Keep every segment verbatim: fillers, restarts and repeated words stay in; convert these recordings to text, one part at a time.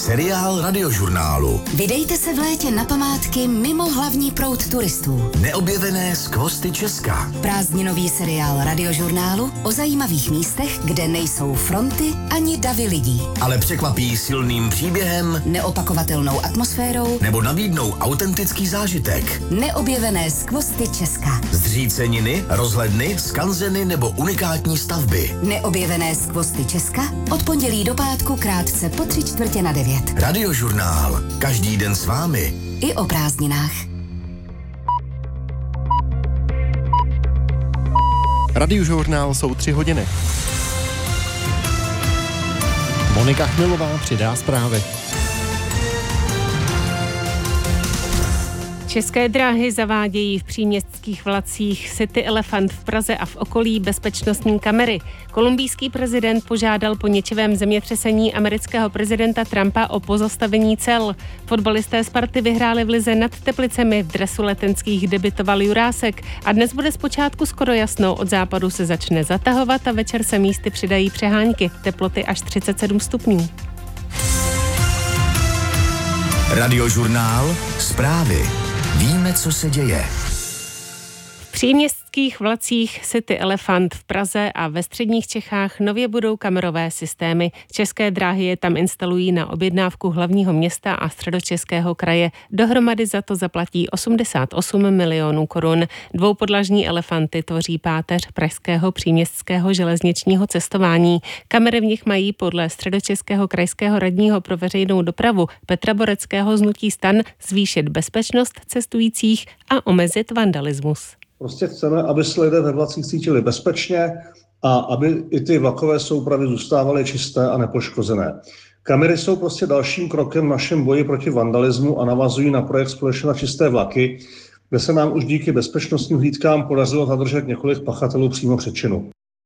seriál Radiožurnálu. Vydejte se v létě na památky mimo hlavní proud turistů. Neobjevené skvosty Česka. Prázdninový seriál Radiožurnálu o zajímavých místech, kde nejsou fronty ani davy lidí. Ale překvapí silným příběhem, neopakovatelnou atmosférou nebo nabídnou autentický zážitek. Neobjevené skvosty Česka. Zříceniny, rozhledny, skanzeny nebo unikátní stavby. Neobjevené skvosty Česka od pondělí do pátku krátce po tři čtvrtě na devět. Radiožurnál. Každý den s vámi. I o prázdninách. Radiožurnál jsou tři hodiny. Monika Chmilová přidá zprávy. České dráhy zavádějí v příměstských vlacích City Elephant v Praze a v okolí bezpečnostní kamery. Kolumbijský prezident požádal po ničivém zemětřesení amerického prezidenta Trumpa o pozastavení cel. Fotbalisté Sparty vyhráli v lize nad Teplicemi, v dresu letenských debitoval Jurásek a dnes bude zpočátku skoro jasno, od západu se začne zatahovat a večer se místy přidají přehánky, teploty až třicet sedm stupňů. Radiožurnál, zprávy. Víme, co se děje. V příměstských vlacích City Elephant v Praze a ve středních Čechách nově budou kamerové systémy. České dráhy je tam instalují na objednávku hlavního města a Středočeského kraje. Dohromady za to zaplatí osmdesát osm milionů korun. Dvoupodlažní elefanty tvoří páteř pražského příměstského železničního cestování. Kamery v nich mají podle Středočeského krajského radního pro veřejnou dopravu Petra Boreckého z hnutí STAN zvýšit bezpečnost cestujících a omezit vandalismus. Prostě chceme, aby se lidé ve vlacích cítili bezpečně a aby i ty vlakové soupravy zůstávaly čisté a nepoškozené. Kamery jsou prostě dalším krokem v našem boji proti vandalismu a navazují na projekt Společně na čisté vlaky, kde se nám už díky bezpečnostním hlídkám podařilo zadržet několik pachatelů přímo před činu.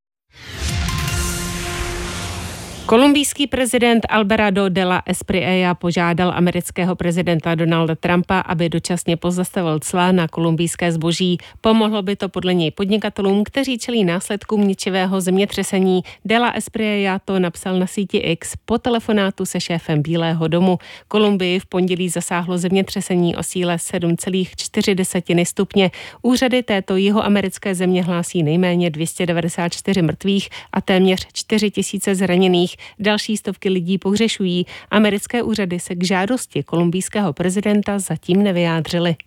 Kolumbijský prezident Alvarado de la Espriella požádal amerického prezidenta Donalda Trumpa, aby dočasně pozastavil cla na kolumbijské zboží. Pomohlo by to podle něj podnikatelům, kteří čelí následkům ničivého zemětřesení. De la Espriella to napsal na síti X po telefonátu se šéfem Bílého domu. Kolumbii v pondělí zasáhlo zemětřesení o síle sedm celá čtyři stupně. Úřady této jihoamerické země hlásí nejméně dvě stě devadesát čtyři mrtvých a téměř čtyři tisíce zraněných. Další stovky lidí pohřešují. Americké úřady se k žádosti kolumbijského prezidenta zatím nevyjádřily.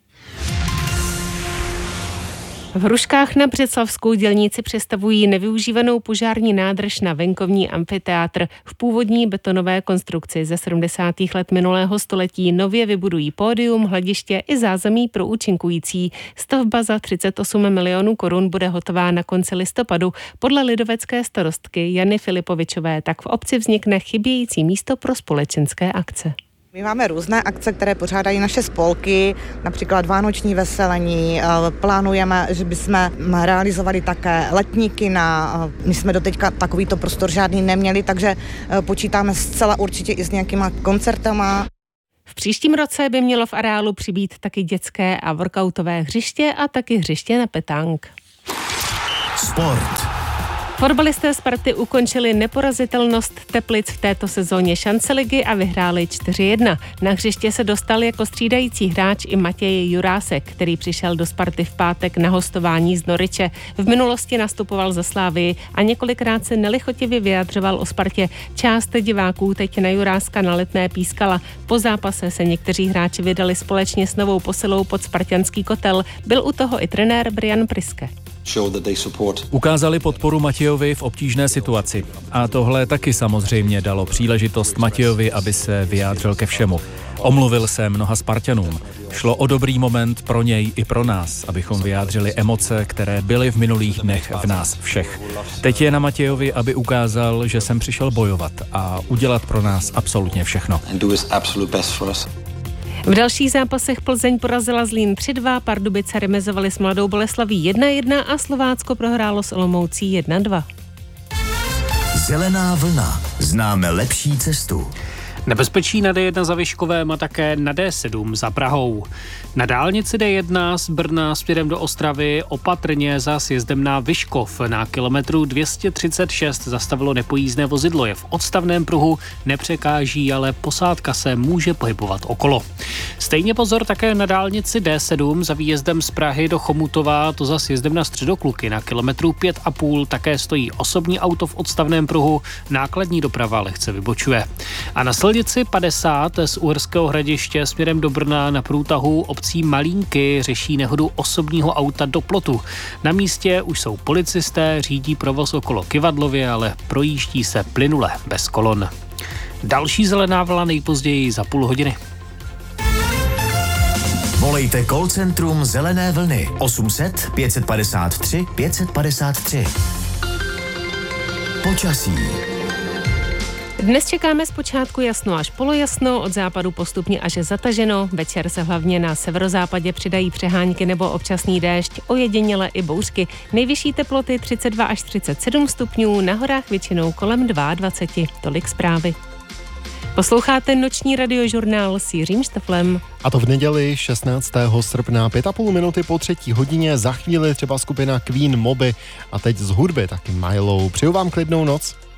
V Hruškách na Břeclavsku dělníci přestavují nevyužívanou požární nádrž na venkovní amfiteátr. V původní betonové konstrukci ze sedmdesátých let minulého století nově vybudují pódium, hlediště i zázemí pro účinkující. Stavba za třicet osm milionů korun bude hotová na konci listopadu. Podle lidovecké starostky Jany Filipovičové tak v obci vznikne chybějící místo pro společenské akce. My máme různé akce, které pořádají naše spolky, například vánoční veselení. Plánujeme, že bychom realizovali také letníky na, my jsme doteďka takovýto prostor žádný neměli, takže počítáme zcela určitě i s nějakýma koncertama. V příštím roce by mělo v areálu přibýt taky dětské a workoutové hřiště a taky hřiště na petánk. Sport. Fotbalisté Sparty ukončili neporazitelnost Teplic v této sezóně šanceligy a vyhráli čtyři jedna. Na hřiště se dostal jako střídající hráč i Matěj Jurásek, který přišel do Sparty v pátek na hostování z Noriče. V minulosti nastupoval za Slávii a několikrát se nelichotivě vyjadřoval o Spartě. Část diváků teď na Juráska na Letné pískala. Po zápase se někteří hráči vydali společně s novou posilou pod spartanský kotel. Byl u toho i trenér Brian Priske. Ukázali podporu Matějovi v obtížné situaci. A tohle taky samozřejmě dalo příležitost Matějovi, aby se vyjádřil ke všemu. Omluvil se mnoha Spartanům. Šlo o dobrý moment pro něj i pro nás, abychom vyjádřili emoce, které byly v minulých dnech v nás všech. Teď je na Matějovi, aby ukázal, že jsem přišel bojovat a udělat pro nás absolutně všechno. V dalších zápasech Plzeň porazila Zlín tři dva, Pardubice remizovali s Mladou Boleslaví jedna jedna a Slovácko prohrálo s Olomoucí jedna dva. Zelená vlna. Známe lepší cestu. Nebezpečí na D jedna za Vyškovém a také na D sedm za Prahou. Na dálnici D jedna z Brna směrem do Ostravy opatrně za sjezdem na Vyškov. Na kilometru dvě stě třicet šest zastavilo nepojízdné vozidlo. Je v odstavném pruhu, nepřekáží, ale posádka se může pohybovat okolo. Stejně pozor také na dálnici D sedm za výjezdem z Prahy do Chomutova, to za sjezdem na Středokluky. Na kilometru pět a půl také stojí osobní auto v odstavném pruhu, nákladní doprava lehce vybočuje. A na silnici padesát z Uherského Hradiště směrem do Brna na průtahu obcí Malínky řeší nehodu osobního auta do plotu. Na místě už jsou policisté, řídí provoz okolo Kyvadlově, ale projíždí se plynule bez kolon. Další zelená vlna nejpozději za půl hodiny. Volejte call centrum Zelené vlny osm set pět padesát tři pět padesát tři. Počasí. Dnes čekáme zpočátku jasno až polojasno, od západu postupně až zataženo. Večer se hlavně na severozápadě přidají přehánky nebo občasný déšť, ojediněle i bouřky. Nejvyšší teploty třicet dva až třicet sedm stupňů, na horách většinou kolem dvacet dva. Tolik zprávy. Posloucháte noční radiožurnál s Jiřím Šteflem. A to v neděli šestnáctého srpna, pět a půl minuty po třetí hodině, za chvíli třeba skupina Queen Moby a teď z hudby taky Milo. Přeju vám klidnou noc.